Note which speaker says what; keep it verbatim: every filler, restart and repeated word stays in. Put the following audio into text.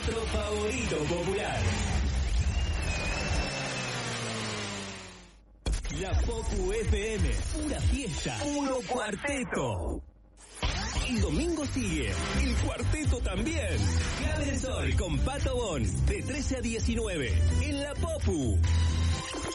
Speaker 1: otro favorito popular. La Popu F M, pura fiesta, puro cuarteto. El domingo sigue, el cuarteto también. Clave del Sol con Pato Bon, de trece a diecinueve, en La Popu.